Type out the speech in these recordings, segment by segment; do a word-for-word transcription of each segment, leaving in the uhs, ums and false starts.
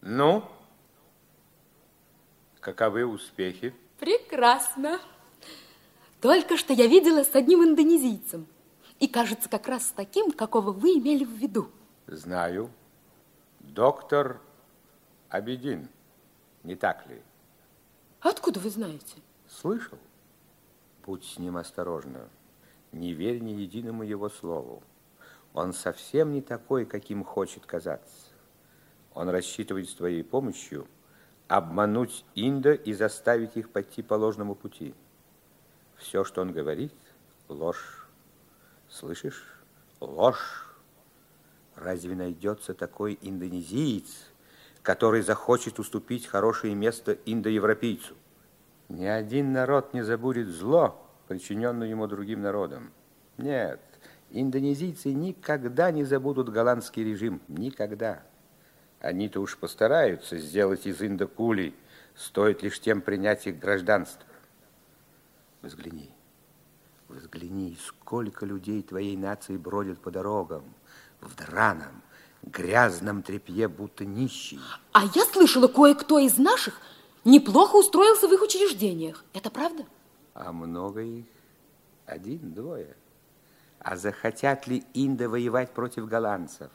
Ну, каковы успехи? Прекрасно. Только что я видела с одним индонезийцем. И, кажется, как раз с таким, какого вы имели в виду. Знаю. Доктор Абедин, не так ли? Откуда вы знаете? Слышал? Будь с ним осторожна. Не верь ни единому его слову. Он совсем не такой, каким хочет казаться. Он рассчитывает с твоей помощью обмануть Индо и заставить их пойти по ложному пути. Все, что он говорит, ложь. Слышишь? Ложь. Разве найдется такой индонезиец, который захочет уступить хорошее место индоевропейцу? Ни один народ не забудет зло, причиненное ему другим народам. Нет, индонезийцы никогда не забудут голландский режим. Никогда. Они-то уж постараются сделать из Индо кули, стоит лишь тем принять их гражданство. Взгляни, взгляни, сколько людей твоей нации бродят по дорогам, в драном, грязном тряпье, будто нищие. А я слышала, кое-кто из наших неплохо устроился в их учреждениях. Это правда? А много их? Один, двое. А захотят ли Индо воевать против голландцев?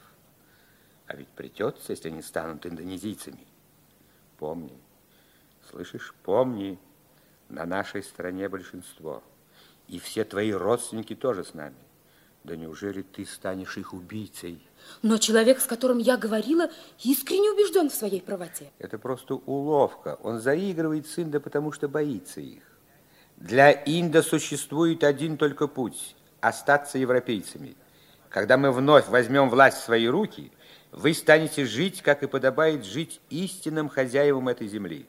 А ведь придется, если они станут индонезийцами. Помни, слышишь, помни, на нашей стороне большинство. И все твои родственники тоже с нами. Да неужели ты станешь их убийцей? Но человек, с которым я говорила, искренне убежден в своей правоте. Это просто уловка. Он заигрывает с Индо, потому что боится их. Для Индо существует один только путь – остаться европейцами. Когда мы вновь возьмем власть в свои руки, вы станете жить, как и подобает жить истинным хозяевам этой земли.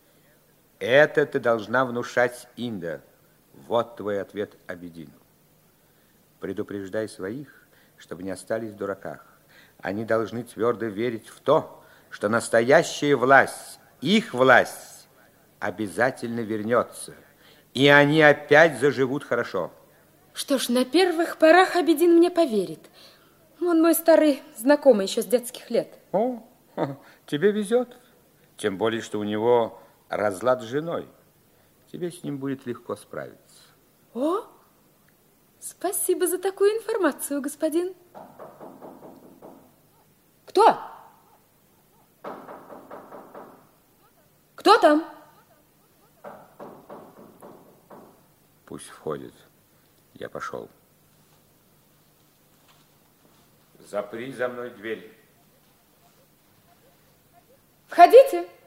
Это ты должна внушать Индо. Вот твой ответ Абедину. Предупреждай своих, чтобы не остались в дураках. Они должны твердо верить в то, что настоящая власть, их власть, обязательно вернется. И они опять заживут хорошо. Что ж, на первых порах Абедин мне поверит. Он мой старый знакомый еще с детских лет. О, тебе везет. Тем более, что у него разлад с женой. Тебе с ним будет легко справиться. О, спасибо за такую информацию, господин. Кто? Кто там? Пусть входит. Я пошел. Запри за мной дверь. Входите.